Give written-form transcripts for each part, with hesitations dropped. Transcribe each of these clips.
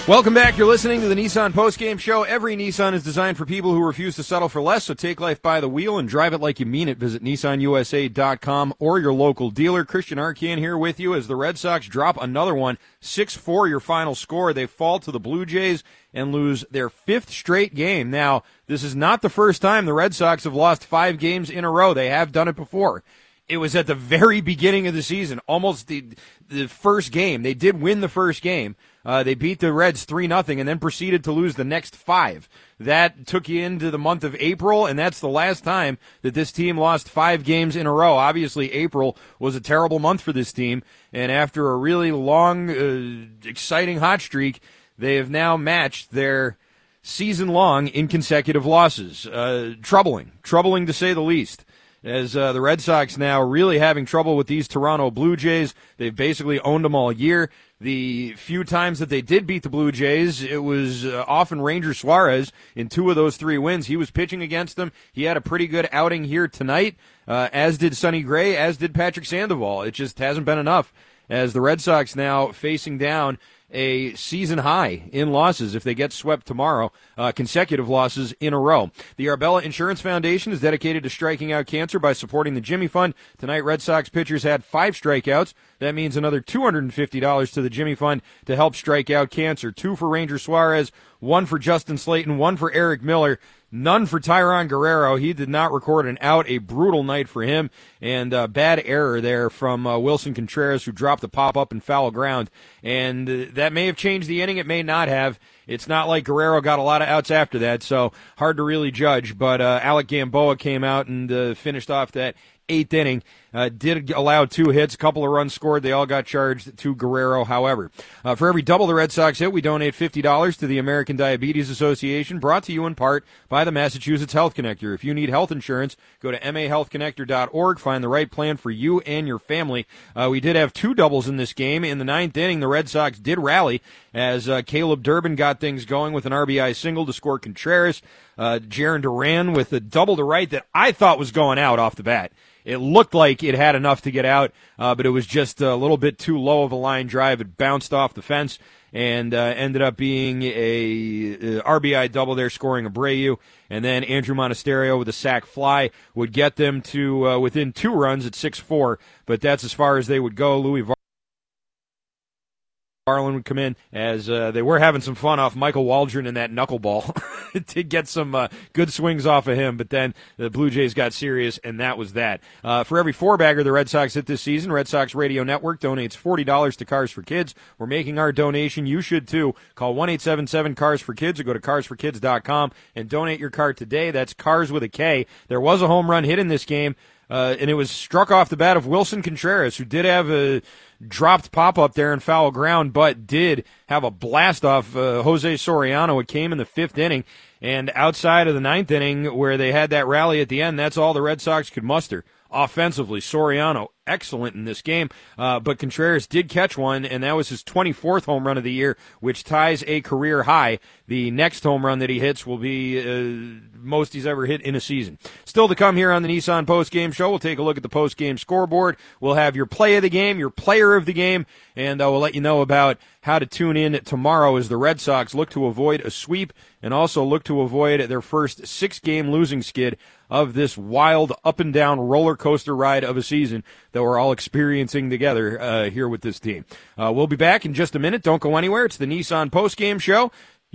Welcome back. You're listening to the Nissan Postgame Show. Every Nissan is designed for people who refuse to settle for less, so take life by the wheel and drive it like you mean it. Visit NissanUSA.com or your local dealer. Christian Arcand here with you as the Red Sox drop another one. 6-4 your final score. They fall to the Blue Jays and lose their 5th straight game. Now, this is not the first time the Red Sox have lost 5 games in a row. They have done it before. It was at the very beginning of the season, almost the first game. They did win the first game. They beat the Reds 3-0 and then proceeded to lose the next 5. That took you into the month of April, and that's the last time that this team lost 5 games in a row. Obviously, April was a terrible month for this team, and after a really long, exciting hot streak, they have now matched their season-long inconsecutive losses. Troubling to say the least. As the Red Sox now really having trouble with these Toronto Blue Jays. They've basically owned them all year. The few times that they did beat the Blue Jays, it was often Ranger Suarez in 2 of those 3 wins. He was pitching against them. He had a pretty good outing here tonight, as did Sonny Gray, as did Patrick Sandoval. It just hasn't been enough as the Red Sox now facing down a season high in losses if they get swept tomorrow, consecutive losses in a row. The Arbella Insurance Foundation is dedicated to striking out cancer by supporting the Jimmy Fund. Tonight, Red Sox pitchers had 5 strikeouts. That means another $250 to the Jimmy Fund to help strike out cancer. 2 for Ranger Suarez, 1 for Justin Slayton, 1 for Eric Miller. None for Tyron Guerrero. He did not record an out. A brutal night for him. And bad error there from Wilson Contreras, who dropped the pop-up in foul ground. And that may have changed the inning. It may not have. It's not like Guerrero got a lot of outs after that, so hard to really judge. But Alec Gamboa came out and finished off that 8th inning. Did allow 2 hits, a couple of runs scored. They all got charged to Guerrero, however. For every double the Red Sox hit, we donate $50 to the American Diabetes Association, brought to you in part by the Massachusetts Health Connector. If you need health insurance, go to mahealthconnector.org. Find the right plan for you and your family. We did have 2 doubles in this game. In the 9th inning, the Red Sox did rally as Caleb Durbin got things going with an RBI single to score Contreras. Jarren Duran with a double to right that I thought was going out off the bat. It looked like it had enough to get out, but it was just a little bit too low of a line drive. It bounced off the fence and ended up being a RBI double there, scoring Abreu. And then Andrew Monasterio with a sac fly would get them to within 2 runs at 6-4, but that's as far as they would go. Louis Varland would come in as they were having some fun off Michael Waldron in that knuckleball to get some good swings off of him, but then the Blue Jays got serious, and that was that. For every 4-bagger the Red Sox hit this season, Red Sox Radio Network donates $40 to Cars for Kids. We're making our donation. You should, too. Call 1-877-CARS-FOR-KIDS or go to carsforkids.com and donate your car today. That's Cars with a K. There was a home run hit in this game, and it was struck off the bat of Wilson Contreras, who did have a dropped pop-up there in foul ground, but did have a blast off Jose Soriano. It came in the 5th inning, and outside of the 9th inning where they had that rally at the end, that's all the Red Sox could muster. Offensively, Soriano, excellent in this game, but Contreras did catch one, and that was his 24th home run of the year, which ties a career high. The next home run that he hits will be most he's ever hit in a season. Still to come here on the Nissan Postgame Show, we'll take a look at the postgame scoreboard. We'll have your play of the game, your player of the game, and we'll let you know about how to tune in tomorrow as the Red Sox look to avoid a sweep and also look to avoid their first 6-game losing skid of this wild up-and-down roller coaster ride of a season that we're all experiencing together here with this team. We'll be back in just a minute. Don't go anywhere. It's the Nissan Postgame Show.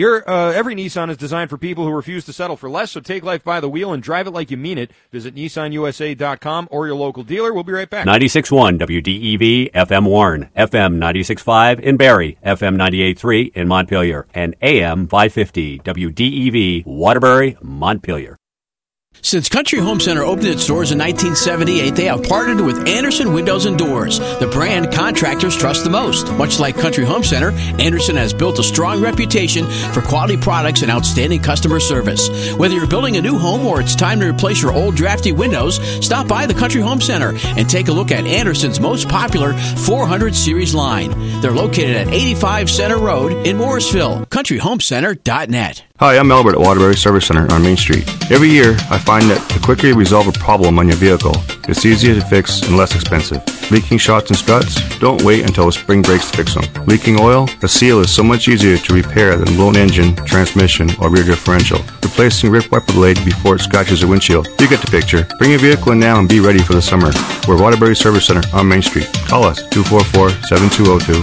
Every Nissan is designed for people who refuse to settle for less, so take life by the wheel and drive it like you mean it. Visit NissanUSA.com or your local dealer. We'll be right back. 96.1 WDEV, FM Warren, FM 96.5 in Barrie, FM 98.3 in Montpelier, and AM 550 WDEV, Waterbury, Montpelier. Since Country Home Center opened its doors in 1978, they have partnered with Anderson Windows and Doors, the brand contractors trust the most. Much like Country Home Center, Anderson has built a strong reputation for quality products and outstanding customer service. Whether you're building a new home or it's time to replace your old drafty windows, stop by the Country Home Center and take a look at Anderson's most popular 400 series line. They're located at 85 Center Road in Morrisville. CountryHomeCenter.net. Hi, I'm Albert at Waterbury Service Center on Main Street. Every year, I find that the quicker you resolve a problem on your vehicle, it's easier to fix and less expensive. Leaking shocks and struts? Don't wait until spring breaks to fix them. Leaking oil? A seal is so much easier to repair than a blown engine, transmission, or rear differential. Replacing ripped wiper blade before it scratches your windshield. You get the picture. Bring your vehicle in now and be ready for the summer. We're Waterbury Service Center on Main Street. Call us 244-7202.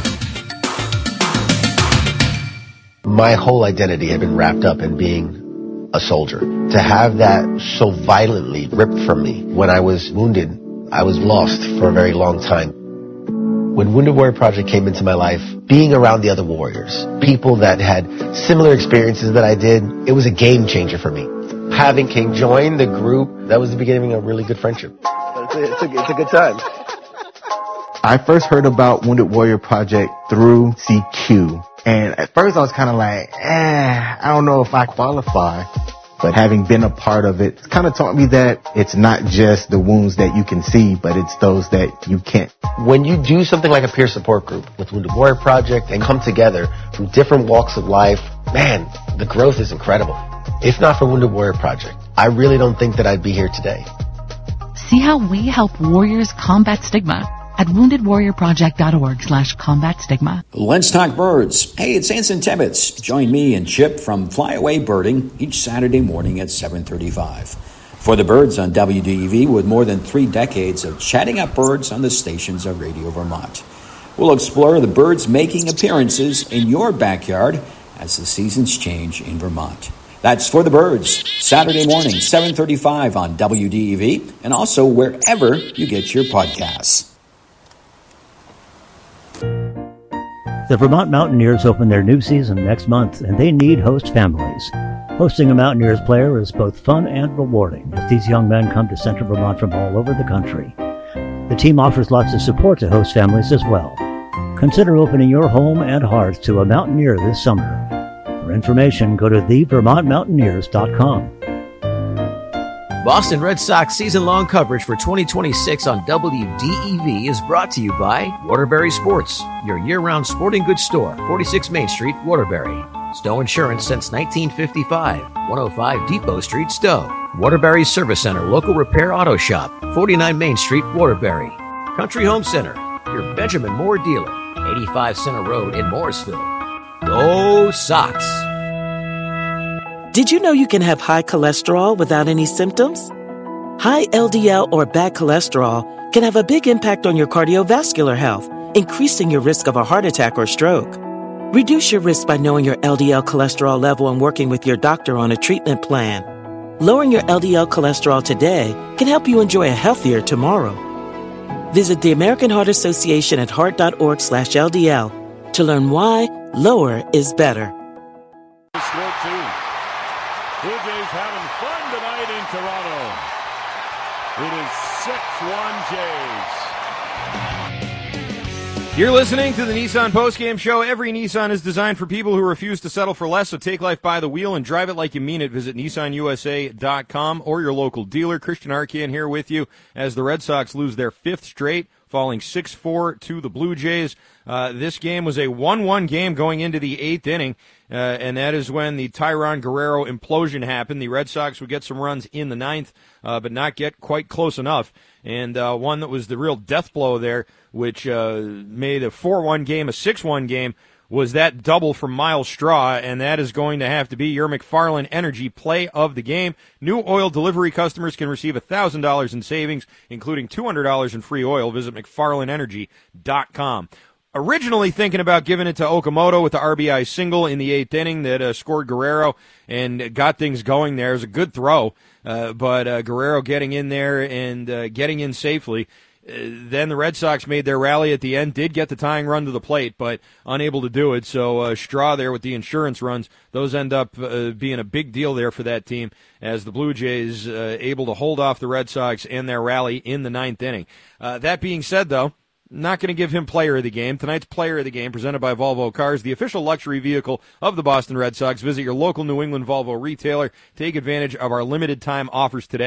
My whole identity had been wrapped up in being a soldier. To have that so violently ripped from me when I was wounded, I was lost for a very long time. When Wounded Warrior Project came into my life, being around the other warriors, people that had similar experiences that I did, it was a game changer for me. Having King join the group, that was the beginning of a really good friendship. It's a good time. I first heard about Wounded Warrior Project through CQ. And at first I was kind of like, I don't know if I qualify. But having been a part of it, it's kind of taught me that it's not just the wounds that you can see, but it's those that you can't. When you do something like a peer support group with Wounded Warrior Project and come together from different walks of life, man, the growth is incredible. If not for Wounded Warrior Project, I really don't think that I'd be here today. See how we help warriors combat stigma at woundedwarriorproject.org/combat stigma. Let's talk birds. Hey, it's Anson Tibbetts. Join me and Chip from Flyaway Birding each Saturday morning at 7:35. For the birds on WDEV, with more than 3 decades of chatting up birds on the stations of Radio Vermont. We'll explore the birds making appearances in your backyard as the seasons change in Vermont. That's For the Birds, Saturday morning, 7:35 on WDEV, and also wherever you get your podcasts. The Vermont Mountaineers open their new season next month, and they need host families. Hosting a Mountaineers player is both fun and rewarding, as these young men come to Central Vermont from all over the country. The team offers lots of support to host families as well. Consider opening your home and heart to a Mountaineer this summer. For information, go to thevermontmountaineers.com. Boston Red Sox season-long coverage for 2026 on WDEV is brought to you by Waterbury Sports, your year-round sporting goods store, 46 Main Street, Waterbury. Stowe Insurance since 1955, 105 Depot Street, Stowe. Waterbury Service Center, local repair auto shop, 49 Main Street, Waterbury. Country Home Center, your Benjamin Moore dealer, 85 Center Road in Morrisville. Go Sox! Did you know you can have high cholesterol without any symptoms? High LDL or bad cholesterol can have a big impact on your cardiovascular health, increasing your risk of a heart attack or stroke. Reduce your risk by knowing your LDL cholesterol level and working with your doctor on a treatment plan. Lowering your LDL cholesterol today can help you enjoy a healthier tomorrow. Visit the American Heart Association at heart.org/LDL to learn why lower is better. Blue Jays having fun tonight in Toronto. It is 6-1 Jays. You're listening to the Nissan Postgame Show. Every Nissan is designed for people who refuse to settle for less, so take life by the wheel and drive it like you mean it. Visit nissanusa.com or your local dealer. Christian Arcand here with you as the Red Sox lose their 5th straight, falling 6-4 to the Blue Jays. This game was a 1-1 game going into the 8th inning, and that is when the Tyron Guerrero implosion happened. The Red Sox would get some runs in the 9th, but not get quite close enough. And one that was the real death blow there, which made a 4-1 game a 6-1 game, was that double from Miles Straw, and that is going to have to be your McFarland Energy play of the game. New oil delivery customers can receive $1,000 in savings, including $200 in free oil. Visit McFarlandEnergy.com. Originally thinking about giving it to Okamoto with the RBI single in the 8th inning that scored Guerrero and got things going there. It was a good throw, but Guerrero getting in there and getting in safely. Then the Red Sox made their rally at the end, did get the tying run to the plate, but unable to do it. So Straw there with the insurance runs, those end up being a big deal there for that team as the Blue Jays able to hold off the Red Sox and their rally in the 9th inning. That being said, though, not going to give him player of the game. Tonight's player of the game presented by Volvo Cars, the official luxury vehicle of the Boston Red Sox. Visit your local New England Volvo retailer. Take advantage of our limited time offers today.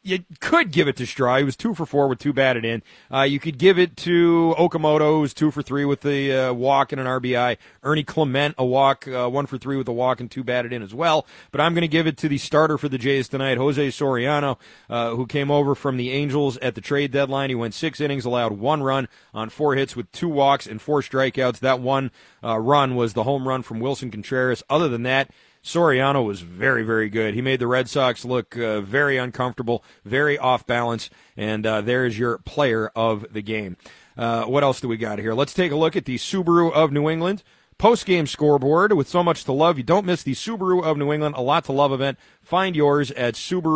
You could give it to Straw. He was 2 for 4 with 2 batted in. You could give it to Okamoto, who was 2 for 3 with the walk and an RBI. Ernie Clement, a walk, 1 for 3 with a walk and 2 batted in as well. But I'm going to give it to the starter for the Jays tonight, Jose Soriano, who came over from the Angels at the trade deadline. He went 6 innings, allowed 1 run on 4 hits with 2 walks and 4 strikeouts. That one run was the home run from Wilson Contreras. Other than that, Soriano was very, very good. He made the Red Sox look very uncomfortable, very off balance, and there's your player of the game. What else do we got here? Let's take a look at the Subaru of New England post-game scoreboard. With so much to love, you don't miss the Subaru of New England A Lot to Love event. Find yours at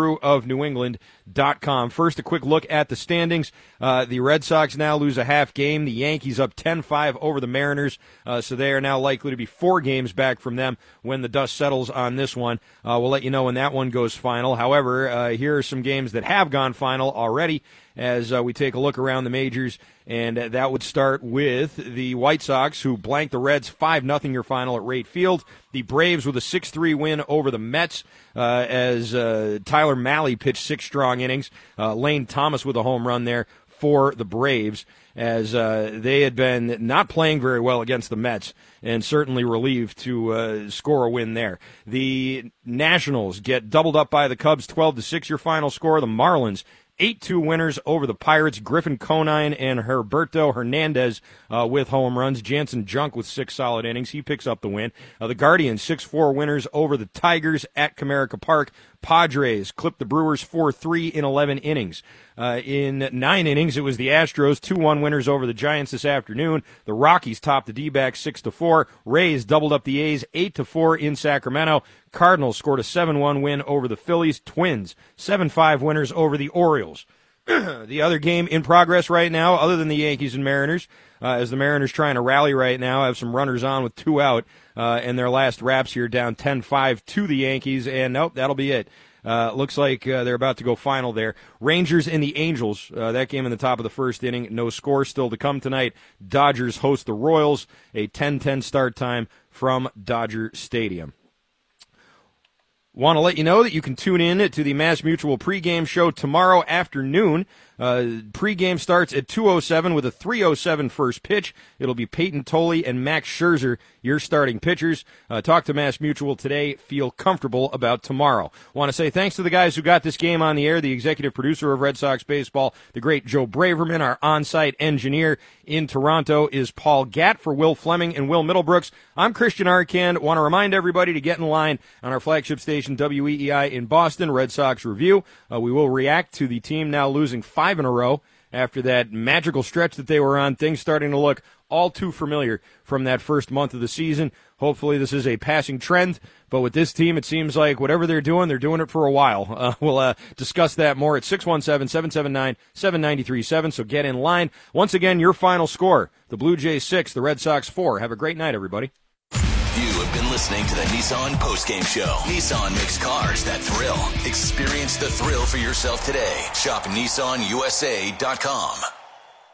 SubaruofNewEngland.com. First, a quick look at the standings. The Red Sox now lose a half game. The Yankees up 10-5 over the Mariners, so they are now likely to be 4 games back from them when the dust settles on this one. We'll let you know when that one goes final. However, here are some games that have gone final already as we take a look around the majors, and that would start with the White Sox, who blanked the Reds 5-0 your final at Rate Field. The Braves with a 6-3 win over the Mets as Tyler Mahle pitched 6 strong innings. Lane Thomas with a home run there for the Braves, as they had been not playing very well against the Mets and certainly relieved to score a win there. The Nationals get doubled up by the Cubs, 12-6 your final score. The Marlins 8-2 winners over the Pirates. Griffin Conine and Herberto Hernandez with home runs. Jansen Junk with 6 solid innings. He picks up the win. The Guardians 6-4 winners over the Tigers at Comerica Park. Padres clipped the Brewers 4-3 in 11 innings. In 9 innings, it was the Astros 2-1 winners over the Giants this afternoon. The Rockies topped the D-backs 6-4. Rays doubled up the A's 8-4 in Sacramento. Cardinals scored a 7-1 win over the Phillies. Twins 7-5 winners over the Orioles. The other game in progress right now, other than the Yankees and Mariners, as the Mariners trying to rally right now, have some runners on with 2 out, and their last wraps here down 10-5 to the Yankees, and nope, that'll be it. Looks like they're about to go final there. Rangers and the Angels, that game in the top of the first inning, no score still to come tonight. Dodgers host the Royals, a 10-10 start time from Dodger Stadium. Want to let you know that you can tune in to the Mass Mutual pregame show tomorrow afternoon. Pregame starts at 2:07 with a 3:07 first pitch. It'll be Peyton Tolley and Max Scherzer, your starting pitchers. Talk to Mass Mutual today. Feel comfortable about tomorrow. Want to say thanks to the guys who got this game on the air, the executive producer of Red Sox Baseball, the great Joe Braverman. Our on-site engineer in Toronto is Paul Gatt. For Will Fleming and Will Middlebrooks, I'm Christian Arcand. Want to remind everybody to get in line on our flagship station, WEEI in Boston, Red Sox Review. We will react to the team now losing 5 in a row after that magical stretch that they were on. Things starting to look all too familiar from that first month of the season. Hopefully this is a passing trend, but with this team, it seems like whatever they're doing it for a while. We'll discuss that more at 617-779-7937, so get in line. Once again, your final score, the Blue Jays 6, the Red Sox 4. Have a great night, everybody. You have been listening to the Nissan Postgame Show. Nissan makes cars that thrill. Experience the thrill for yourself today. Shop NissanUSA.com.